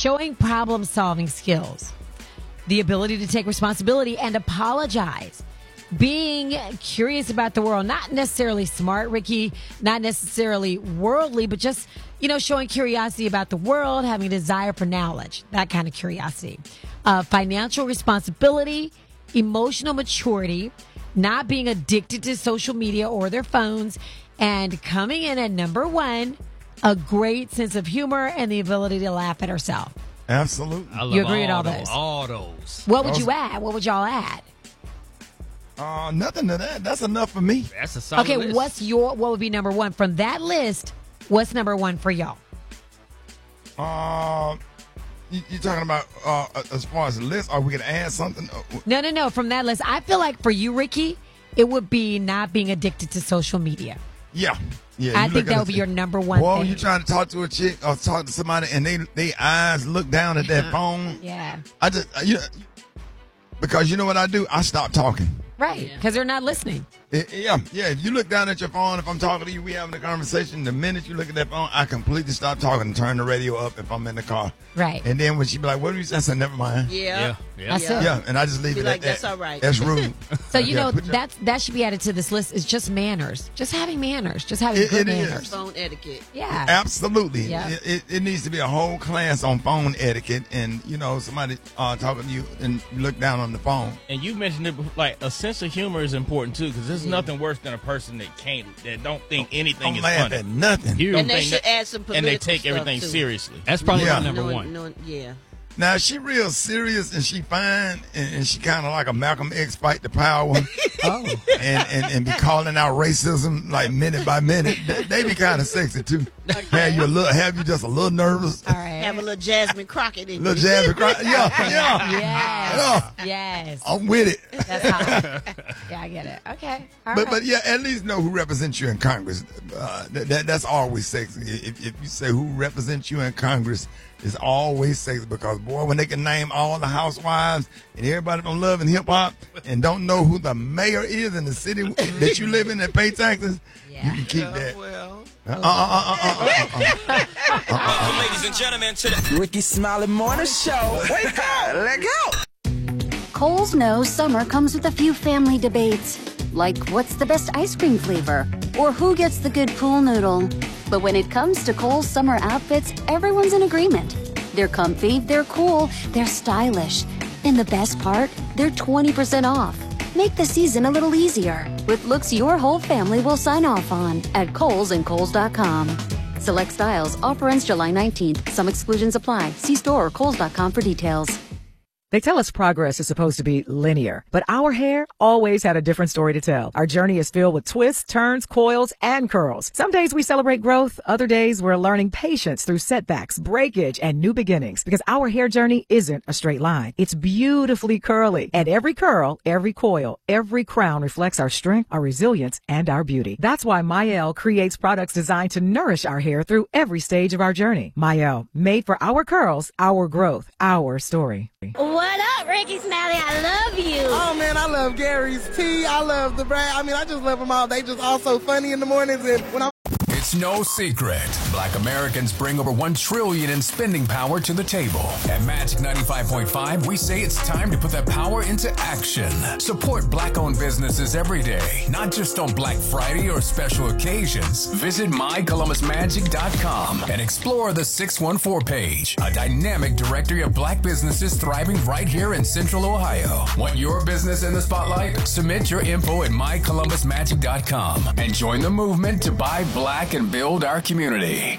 showing problem-solving skills, the ability to take responsibility and apologize, being curious about the world, not necessarily smart, Ricky, not necessarily worldly, but just, showing curiosity about the world, having a desire for knowledge, that kind of curiosity. Financial responsibility, emotional maturity, not being addicted to social media or their phones, and coming in at number 1, a great sense of humor and the ability to laugh at herself. Absolutely. I love You agree with all those? All those. What would you add? What would y'all add? Nothing to that. That's enough for me. That's a solid Okay, list. what would be number 1 from that list? What's number 1 for y'all? You talking about as far as the list? Are we gonna add something? No. From that list, I feel like for you, Ricky, it would be not being addicted to social media. Yeah. I think that would be your number 1 Boy, thing. you trying to talk to a chick or talk to somebody and they eyes look down at that phone. Yeah. I just because you know what I do? I stop talking. Right, because they're not listening. Yeah. If you look down at your phone, if I'm talking to you, we having a conversation. The minute you look at that phone, I completely stop talking and turn the radio up if I'm in the car. Right. And then when she be like, "What do you say?" I said, "Never mind." Yeah. That's it. Yeah, and I just leave Be it like, at that. that's all right. That's rude. So put your- that should be added to this list. Is just manners, just having manners, just having good it is. manners. Phone etiquette. Yeah. Absolutely. Yeah. It needs to be a whole class on phone etiquette, and somebody talking to you and you look down on the phone. And you mentioned it, like a sense of humor is important too, because there's nothing worse than a person that don't think anything Don't is laugh funny. at nothing. You And they think should that- add some and they political take stuff, everything too. seriously. That's probably Yeah. my number 1. Yeah. Now she real serious and she fine and she kind of like a Malcolm X fight the power. and be calling out racism like minute by minute. They be kind of sexy too. Have you just a little nervous? All right. Have a little Jasmine Crockett in Little you. jazz cry. Yeah. Yes. I'm with it. That's hot. Yeah, I get it. Okay. All right. But yeah, at least know who represents you in Congress. That's always sexy. If you say who represents you in Congress, it's always sexy because boy, when they can name all the housewives and everybody from Love and Hip Hop and don't know who the mayor is in the city that you live in that pay taxes, you can keep that. Well, Welcome, ladies and gentlemen, to the Ricky Smiley Morning Show. Wake up, let go. Kohl's knows summer comes with a few family debates, like what's the best ice cream flavor or who gets the good pool noodle. But when it comes to Kohl's summer outfits, everyone's in agreement. They're comfy, they're cool, they're stylish. And the best part, they're 20% off. Make the season a little easier with looks your whole family will sign off on at Kohl's and Kohl's.com. Select styles. Offer ends July 19th. Some exclusions apply. See store or Kohl's.com for details. They tell us progress is supposed to be linear, but our hair always had a different story to tell. Our journey is filled with twists, turns, coils, and curls. Some days we celebrate growth. Other days we're learning patience through setbacks, breakage, and new beginnings, because our hair journey isn't a straight line. It's beautifully curly, and every curl, every coil, every crown reflects our strength, our resilience, and our beauty. That's why Mael creates products designed to nourish our hair through every stage of our journey. Mael, made for our curls, our growth, our story. What up, Ricky Smiley? I love you. Oh, man, I love Gary's tea. I love the brand. I mean, I just love them all. They just all so funny in the mornings. And when I'm It's no secret. Black Americans bring over $1 trillion in spending power to the table. At Magic 95.5, we say it's time to put that power into action. Support Black-owned businesses every day, not just on Black Friday or special occasions. Visit mycolumbusmagic.com and explore the 614 page, a dynamic directory of Black businesses thriving right here in Central Ohio. Want your business in the spotlight? Submit your info at mycolumbusmagic.com and join the movement to buy Black and build our community.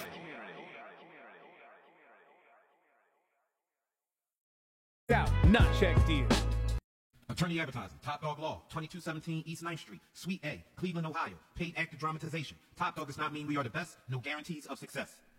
Not check deal. Attorney Advertising, Top Dog Law, 2217 East 9th Street, Suite A, Cleveland, Ohio. Paid actor dramatization. Top Dog does not mean we are the best. No guarantees of success.